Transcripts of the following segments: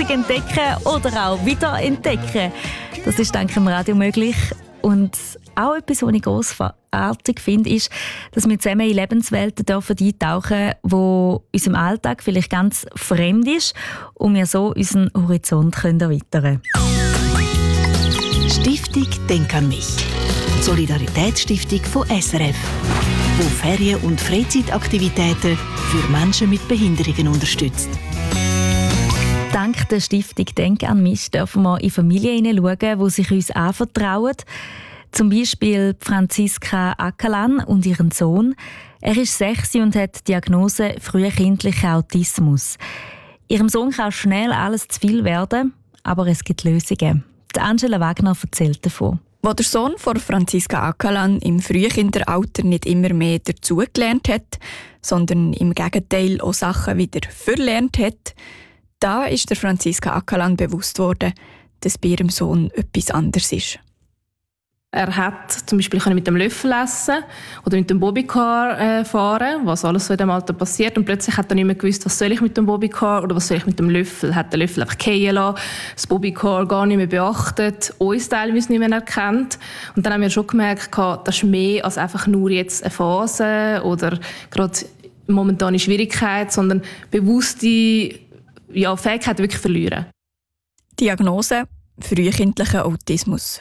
Musik entdecken oder auch wieder entdecken. Das ist dank dem Radio möglich. Und auch etwas, was ich grossartig finde, ist, dass wir zusammen in Lebenswelten eintauchen dürfen, die unserem Alltag vielleicht ganz fremd ist und wir so unseren Horizont erweitern können. Stiftung Denk an mich. Solidaritätsstiftung von SRF, die Ferien- und Freizeitaktivitäten für Menschen mit Behinderungen unterstützt. Dank der Stiftung Denk an mich dürfen wir in Familien hineinschauen, die sich uns anvertrauen. Zum Beispiel Franziska Ackerlan und ihren Sohn. Er ist 6 und hat die Diagnose frühkindlicher Autismus. Ihrem Sohn kann schnell alles zu viel werden, aber es gibt Lösungen. Die Angela Wagner erzählt davon. Wo der Sohn von Franziska Ackerlan im Frühkinderalter nicht immer mehr dazugelernt hat, sondern im Gegenteil auch Sachen wieder verlernt hat, da ist der Franziska Ackerlan bewusst worden, dass bei ihrem Sohn etwas anderes ist. Er hat zum Beispiel mit dem Löffel essen oder mit dem Bobbycar fahren, was alles so in diesem Alter passiert. Und plötzlich hat er nicht mehr gewusst, was soll ich mit dem Bobbycar oder was soll ich mit dem Löffel. Er hat den Löffel einfach fallen lassen, das Bobbycar gar nicht mehr beachtet, uns teilweise nicht mehr erkannt. Und dann haben wir schon gemerkt, das ist mehr als einfach nur jetzt eine Phase oder gerade momentane Schwierigkeit, sondern bewusste Fähigkeiten wirklich verlieren. Diagnose: frühkindlicher Autismus.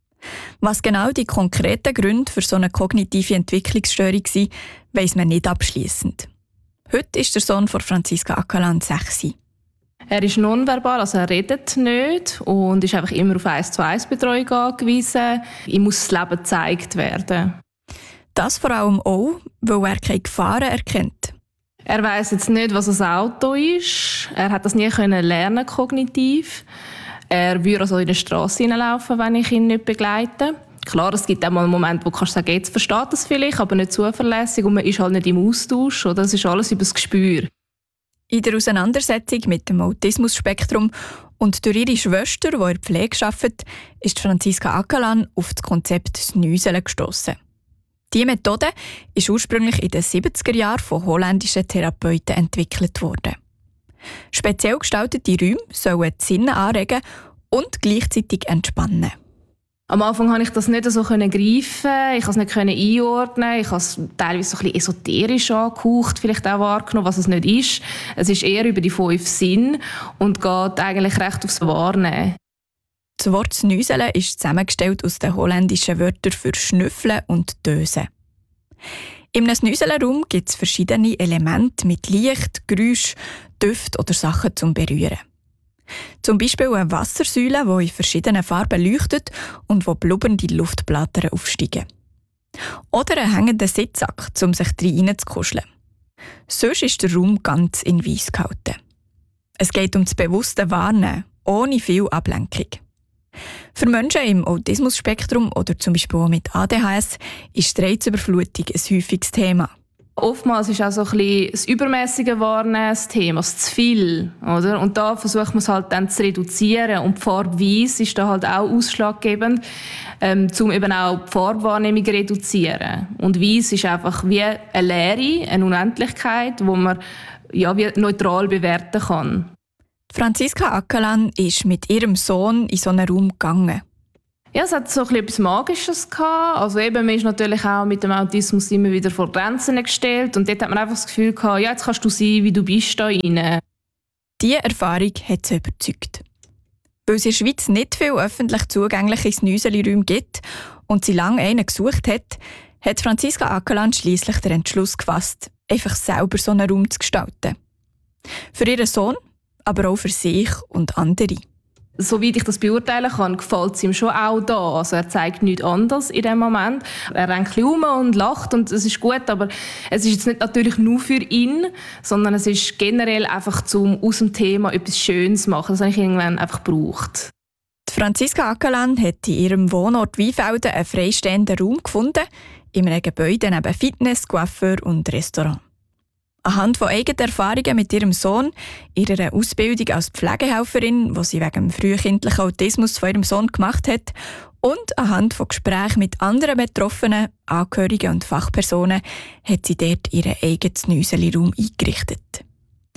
Was genau die konkreten Gründe für so eine kognitive Entwicklungsstörung sind, weiss man nicht abschliessend. Heute ist der Sohn von Franziska Ackerlan 6. Er ist nonverbal, also er redet nicht und ist einfach immer auf 1-zu-1-Betreuung angewiesen. Ihm muss das Leben gezeigt werden. Das vor allem auch, weil er keine Gefahren erkennt. Er weiss jetzt nicht, was ein Auto ist. Er hat das nie lernen kognitiv. Er würde also in die Straße hineinlaufen, wenn ich ihn nicht begleite. Klar, es gibt auch mal einen Moment, wo du sagen kannst, jetzt versteht das vielleicht, aber nicht zuverlässig und man ist halt nicht im Austausch. Oder? Das ist alles über das Gespür. In der Auseinandersetzung mit dem Autismus-Spektrum und durch ihre Schwester, die in der Pflege arbeitet, ist Franziska Ackerlan auf das Konzept Snüseln gestossen. Diese Methode ist ursprünglich in den 70er Jahren von holländischen Therapeuten entwickelt worden. Speziell gestaltete Räume sollen die Sinne anregen und gleichzeitig entspannen. Am Anfang konnte ich das nicht so greifen, ich konnte es nicht einordnen, ich habe es teilweise so ein bisschen esoterisch angehaucht, vielleicht auch wahrgenommen, was es nicht ist. Es ist eher über die 5 Sinne und geht eigentlich recht aufs Wahrnehmen. Das Wort «Snüseln» ist zusammengestellt aus den holländischen Wörtern für «schnüffeln» und «dösen». In einem Snüselraum gibt es verschiedene Elemente mit Licht, Geräusch, Düft oder Sachen zum Berühren. Zum Beispiel eine Wassersäule, die in verschiedenen Farben leuchtet und wo blubbernde Luftblätter aufsteigen. Oder ein hängender Sitzsack, um sich reinzukuscheln. Sonst ist der Raum ganz in Weiss gehalten. Es geht um das bewusste Wahrnehmen, ohne viel Ablenkung. Für Menschen im Autismus-Spektrum oder zum Beispiel auch mit ADHS ist die Reizüberflutung ein häufiges Thema. Oftmals ist auch so ein bisschen das übermäßige Wahrnehmen das Thema, das zu viel. Oder? Und da versucht man es halt dann zu reduzieren. Und die Farbe Weiss ist da halt auch ausschlaggebend, um eben auch die Farbwahrnehmung zu reduzieren. Und Weiss ist einfach wie eine Leere, eine Unendlichkeit, wo man wie neutral bewerten kann. Franziska Ackerlan ist mit ihrem Sohn in so einen Raum gegangen. Ja, es hat so etwas Magisches gehabt. Also eben, man ist natürlich auch mit dem Autismus immer wieder vor Grenzen gestellt. Und dort hat man einfach das Gefühl gehabt, ja, jetzt kannst du sein, wie du bist da rein. Diese Erfahrung hat sie überzeugt. Weil es in der Schweiz nicht viel öffentlich zugängliche Snüseli-Räume gibt und sie lange einen gesucht hat Franziska Ackerlan schliesslich den Entschluss gefasst, einfach selber so einen Raum zu gestalten. Für ihren Sohn, aber auch für sich und andere. Soweit ich das beurteilen kann, gefällt es ihm schon auch da. Also er zeigt nichts anderes in dem Moment. Er rennt um und lacht und es ist gut, aber es ist jetzt nicht natürlich nur für ihn, sondern es ist generell einfach, um aus dem Thema etwas Schönes zu machen. Das habe ich irgendwann einfach gebraucht. Franziska Ackerlan hat in ihrem Wohnort Weinfelden einen freistehenden Raum gefunden, in einem Gebäude neben Fitness, Coiffeur und Restaurant. Anhand von eigenen Erfahrungen mit ihrem Sohn, ihrer Ausbildung als Pflegehelferin, die sie wegen dem frühkindlichen Autismus von ihrem Sohn gemacht hat, und anhand von Gesprächen mit anderen Betroffenen, Angehörigen und Fachpersonen hat sie dort ihren eigenen Snüseli-Raum eingerichtet.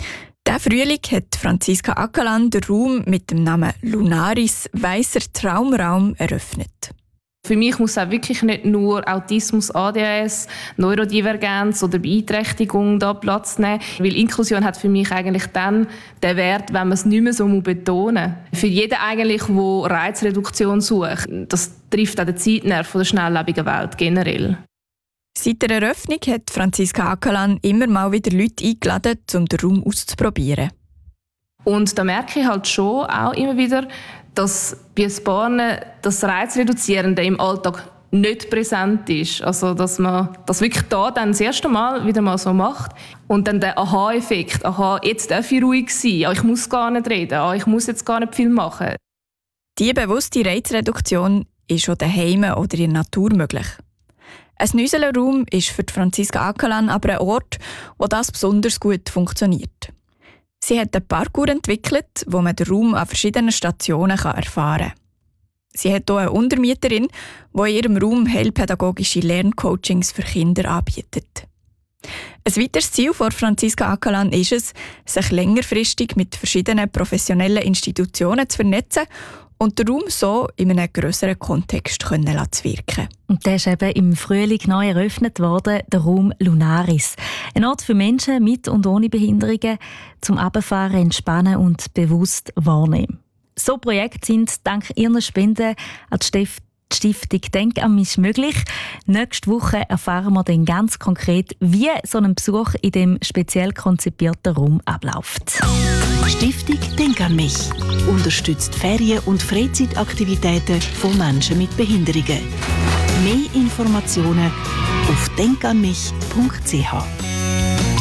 Diesen Frühling hat Franziska Ackerland den Raum mit dem Namen Lunaris Weißer Traumraum eröffnet. Für mich muss auch wirklich nicht nur Autismus, ADHS, Neurodivergenz oder Beeinträchtigung da Platz nehmen. Weil Inklusion hat für mich eigentlich dann den Wert, wenn man es nicht mehr so betonen muss. Für jeden eigentlich, der Reizreduktion sucht. Das trifft auch den Zeitnerv der schnelllebigen Welt generell. Seit der Eröffnung hat Franziska Ackerland immer mal wieder Leute eingeladen, um den Raum auszuprobieren. Und da merke ich halt schon auch immer wieder, dass bei Bahnen das Reizreduzierende im Alltag nicht präsent ist. Also, dass man das wirklich da dann das erste Mal wieder mal so macht. Und dann der Aha-Effekt. Aha, jetzt darf ich ruhig sein. Ich muss gar nicht reden. Ich muss jetzt gar nicht viel machen. Diese bewusste Reizreduktion ist schon daheim oder in der Natur möglich. Ein Nüselerraum ist für Franziska Ackerland aber ein Ort, wo das besonders gut funktioniert. Sie hat einen Parkour entwickelt, wo man den Raum an verschiedenen Stationen erfahren kann. Sie hat auch eine Untermieterin, die in ihrem Raum heilpädagogische Lerncoachings für Kinder anbietet. Ein weiteres Ziel von Franziska Ackerland ist es, sich längerfristig mit verschiedenen professionellen Institutionen zu vernetzen und den Raum so in einem grösseren Kontext zu wirken. Und der ist eben im Frühling neu eröffnet worden, der Raum Lunaris. Ein Ort für Menschen mit und ohne Behinderungen, zum Runterfahren, Entspannen und bewusst wahrnehmen. So Projekte sind dank ihren Spenden an die Stiftung «Denk an mich» möglich. Nächste Woche erfahren wir dann ganz konkret, wie so ein Besuch in dem speziell konzipierten Raum abläuft. Stiftung «Denk an mich» unterstützt Ferien- und Freizeitaktivitäten von Menschen mit Behinderungen. Mehr Informationen auf denkanmich.ch.